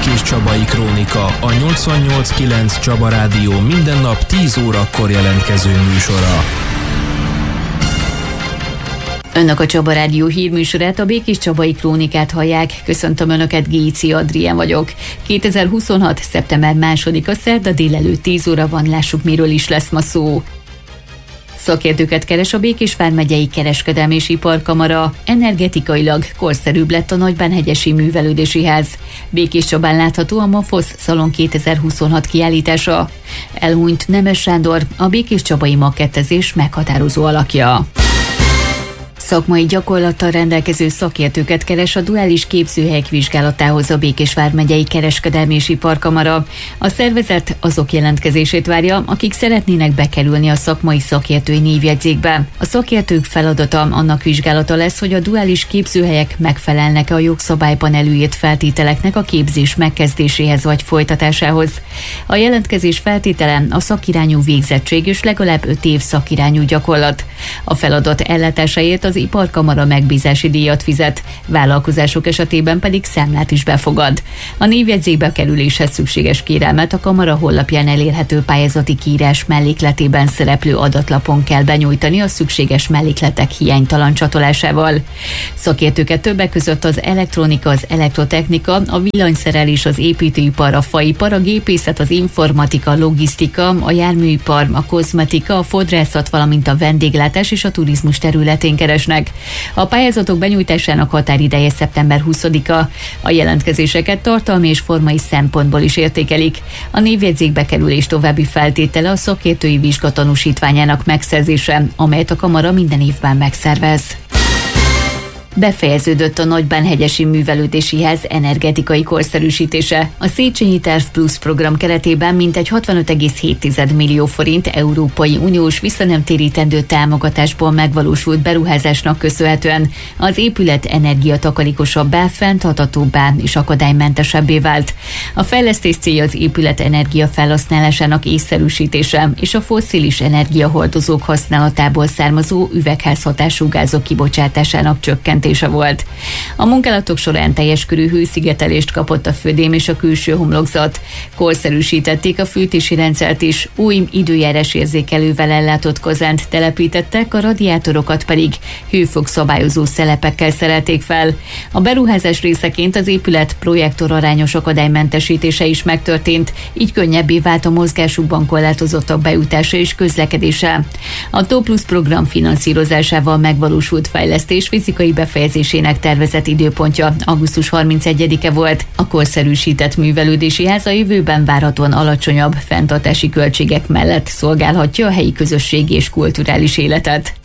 Békés-Csabai Krónika, a 88.9 Csaba Rádió minden nap 10 órakor jelentkező műsora. Önök a Csaba Rádió hírműsorát, a Békés-Csabai Krónikát hallják. Köszöntöm Önöket, Géci Adrien vagyok. 2026. szeptember 2-a szerda délelőtt 10 óra van, lássuk miről is lesz ma szó. Szakértőket keres a Békés vármegyei Kereskedelmi és Iparkamara. Energetikailag korszerűbb lett a Nagybánhegyesi Művelődési Ház. Békéscsabán látható a MAFOSZ Szalon 2026 kiállítása. Elhunyt Nemes Sándor, a békéscsabai makettezés meghatározó alakja. Szakmai gyakorlattal rendelkező szakértőket keres a duális képzőhelyek vizsgálatához a Békés vármegyei Kereskedelmi és Iparkamara. A szervezet azok jelentkezését várja, akik szeretnének bekerülni a szakmai szakértői névjegyzékbe. A szakértők feladata annak vizsgálata lesz, hogy a duális képzőhelyek megfelelnek a jogszabályban előírt feltételeknek a képzés megkezdéséhez vagy folytatásához. A jelentkezés feltétele a szakirányú végzettség és legalább 5 év szakirányú gyakorlat. A feladat ellátásáért az Iparkamara megbízási díjat fizet, vállalkozások esetében pedig számlát is befogad. A névjegyzékbe kerüléshez szükséges kérelmet a kamara honlapján elérhető pályázati kiírás mellékletében szereplő adatlapon kell benyújtani a szükséges mellékletek hiánytalan csatolásával. Szakértőket többek között az elektronika, az elektrotechnika, a villanyszerelés, az építőipar, a faipar, a gépészet, az informatika, a logisztika, a járműipar, a kozmetika, a fodrászat, valamint a vendéglátás és a turizmus területén keresnek. A pályázatok benyújtásának határideje szeptember 20-a. A jelentkezéseket tartalmi és formai szempontból is értékelik. A névjegyzékbe kerülés további feltétele a szakértői vizsgatanúsítványának megszerzése, amelyet a kamara minden évben megszervez. Befejeződött a Nagybánhegyesi Művelődési Ház energetikai korszerűsítése. A Széchenyi Terv Plus program keretében mintegy 65,7 millió forint Európai Uniós visszanemtérítendő támogatásból megvalósult beruházásnak köszönhetően az épület energiatakarékosabbá, fenntarthatóbbá és akadálymentesebbé vált. A fejlesztés célja az épület energia felhasználásának észszerűsítése és a fosszilis energiahordozók használatából származó üvegházhatású gázok kibocsátásának csökkentése volt. A munkálatok során teljes körű hőszigetelést kapott a födém és a külső homlokzat. Korszerűsítették a fűtési rendszert is, új időjárás érzékelővel ellátott kazánt telepítettek, a radiátorokat pedig hőfok-szabályozó szelepekkel szerelték fel. A beruházás részeként az épület projektorarányos akadálymentesítése is megtörtént, így könnyebbé vált a mozgásukban korlátozottabb bejutása és közlekedése. A TO Plus program finanszírozásával megvalósult fejlesztés fizikai befejezésének tervezett időpontja augusztus 31-e volt. A korszerűsített művelődési ház a jövőben várhatóan alacsonyabb fenntartási költségek mellett szolgálhatja a helyi közösségi és kulturális életet.